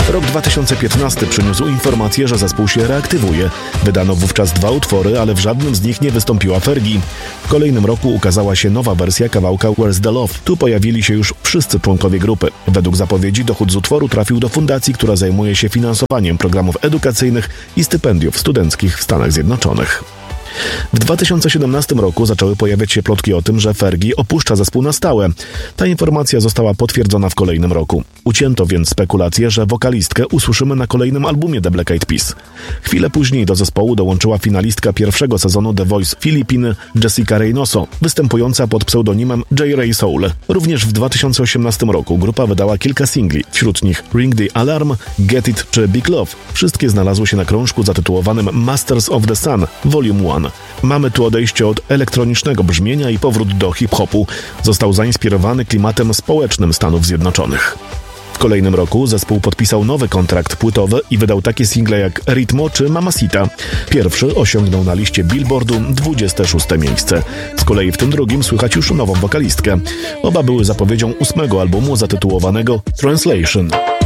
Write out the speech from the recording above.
Rok 2015 przyniósł informację, że zespół się reaktywuje. Wydano wówczas 2 utwory, ale w żadnym z nich nie wystąpiła Fergie. W kolejnym roku ukazała się nowa wersja kawałka Where's the Love. Tu pojawili się już wszyscy członkowie grupy. Według zapowiedzi dochód z utworu trafił do fundacji, która zajmuje się finansowaniem programów edukacyjnych i stypendiów studenckich w Stanach Zjednoczonych. W 2017 roku zaczęły pojawiać się plotki o tym, że Fergie opuszcza zespół na stałe. Ta informacja została potwierdzona w kolejnym roku. Ucięto więc spekulację, że wokalistkę usłyszymy na kolejnym albumie The Black Eyed Peas. Chwilę później do zespołu dołączyła finalistka pierwszego sezonu The Voice Filipiny Jessica Reynoso, występująca pod pseudonimem J. Ray Soul. Również w 2018 roku grupa wydała kilka singli, wśród nich Ring the Alarm, Get It czy Big Love. Wszystkie znalazły się na krążku zatytułowanym Masters of the Sun Volume 1. Mamy tu odejście od elektronicznego brzmienia i powrót do hip-hopu. Został zainspirowany klimatem społecznym Stanów Zjednoczonych. W kolejnym roku zespół podpisał nowy kontrakt płytowy i wydał takie single jak Ritmo czy Mamacita. Pierwszy osiągnął na liście Billboardu 26. miejsce. Z kolei w tym drugim słychać już nową wokalistkę. Oba były zapowiedzią 8. albumu zatytułowanego Translation.